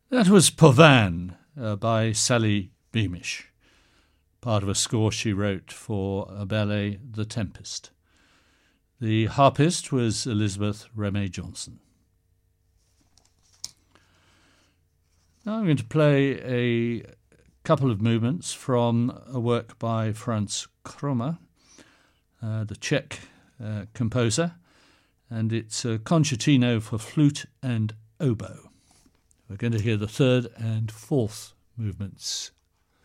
That was Pavan by Sally Beamish, part of a score she wrote for a ballet, The Tempest. The harpist was Elizabeth Remay Johnson. Now I'm going to play a couple of movements from a work by Franz Krommer, the Czech composer, and it's a concertino for flute and oboe. We're going to hear the third and fourth movements